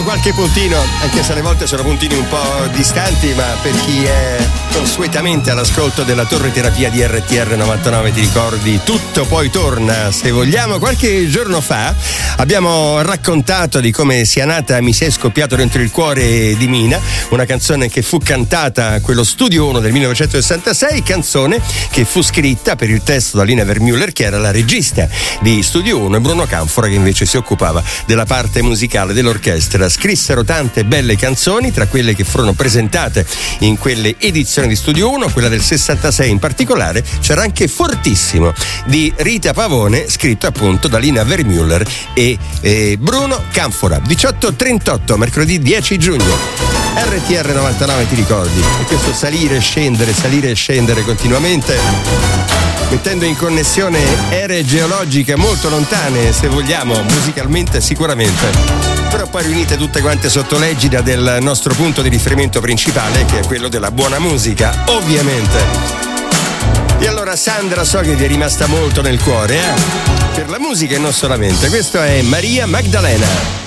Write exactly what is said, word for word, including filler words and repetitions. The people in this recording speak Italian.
qualche puntino, anche se alle volte sono puntini un po' distanti, ma per chi è consuetamente all'ascolto della torre terapia di R T R novantanove, ti ricordi, tutto poi torna. Se vogliamo, qualche giorno fa abbiamo raccontato di come sia nata Mi sei scoppiato dentro il cuore di Mina, una canzone che fu cantata a quello Studio uno del millenovecentosessantasei, canzone che fu scritta per il testo da Lina Wertmüller, che era la regista di Studio uno, e Bruno Canfora, che invece si occupava della parte musicale dell'orchestra. Scrissero tante belle canzoni, tra quelle che furono presentate in quelle edizioni di Studio uno, quella del sessantasei in particolare, c'era anche Fortissimo di Rita Pavone, scritto appunto da Lina Wertmüller e, e Bruno Canfora. diciotto e trentotto, mercoledì dieci giugno. R T R novantanove, ti ricordi? E questo salire e scendere, salire e scendere continuamente, mettendo in connessione ere geologiche molto lontane, se vogliamo, musicalmente sicuramente, però poi riunite tutte quante sotto l'egida del nostro punto di riferimento principale, che è quello della buona musica, ovviamente. E allora, Sandra, so che ti è rimasta molto nel cuore, eh? Per la musica e non solamente. Questo è Maria Magdalena.